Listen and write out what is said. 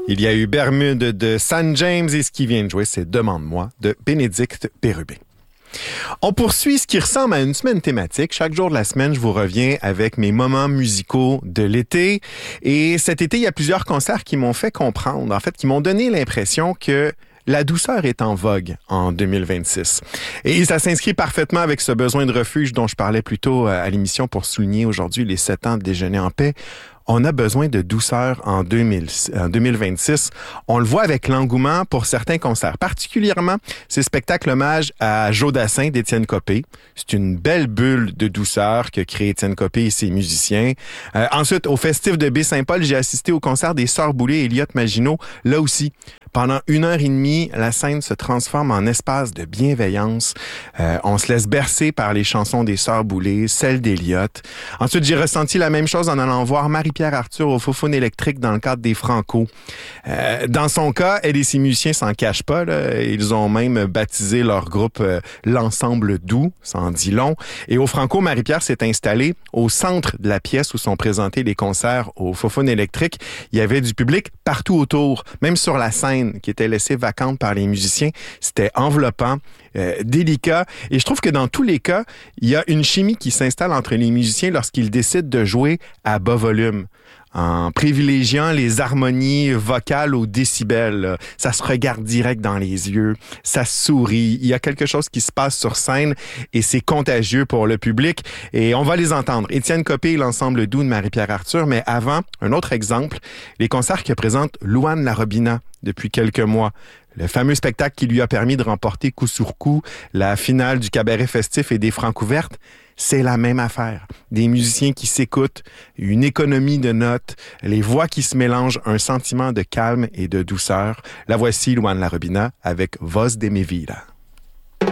Il y a eu Bermude de San James et ce qui vient de jouer, c'est Demande-moi de Bénédicte Pérubin. On poursuit ce qui ressemble à une semaine thématique. Chaque jour de la semaine, je vous reviens avec mes moments musicaux de l'été. Et cet été, il y a plusieurs concerts qui m'ont fait comprendre, en fait, qui m'ont donné l'impression que la douceur est en vogue en 2026. Et ça s'inscrit parfaitement avec ce besoin de refuge dont je parlais plus tôt à l'émission pour souligner aujourd'hui les 7 ans de Déjeuner en paix. On a besoin de douceur en 2026. On le voit avec l'engouement pour certains concerts, particulièrement ces spectacles hommage à Joe Dassin d'Étienne Copé. C'est une belle bulle de douceur que crée Étienne Copé et ses musiciens. Ensuite, au Festif de Baie-Saint-Paul, j'ai assisté au concert des Sœurs Boulay et Elliott Maginot. Là aussi, pendant 1h30, la scène se transforme en espace de bienveillance. On se laisse bercer par les chansons des Sœurs Boulay, celles d'Elliott. Ensuite, j'ai ressenti la même chose en allant voir Marie-Pierre Arthur au Faux-Faune électrique dans le cadre des Franco. Dans son cas, elle et ses musiciens s'en cachent pas, là. Ils ont même baptisé leur groupe l'Ensemble Doux, ça en dit long. Et au Franco, Marie-Pierre s'est installée au centre de la pièce où sont présentés les concerts au Faux-Faune électrique. Il y avait du public partout autour, même sur la scène qui était laissée vacante par les musiciens. C'était enveloppant, délicat. Et je trouve que dans tous les cas, il y a une chimie qui s'installe entre les musiciens lorsqu'ils décident de jouer à bas volume, en privilégiant les harmonies vocales au décibel. Ça se regarde direct dans les yeux, ça sourit. Il y a quelque chose qui se passe sur scène et c'est contagieux pour le public. Et on va les entendre. Étienne Copé et l'Ensemble Doux de Marie-Pierre Arthur. Mais avant, un autre exemple, les concerts que présente Louane Larobina depuis quelques mois. Le fameux spectacle qui lui a permis de remporter coup sur coup la finale du cabaret festif et des Francouvertes. C'est la même affaire. Des musiciens qui s'écoutent, une économie de notes, les voix qui se mélangent, un sentiment de calme et de douceur. La voici, Louane Larobina, avec Voz de mi vida.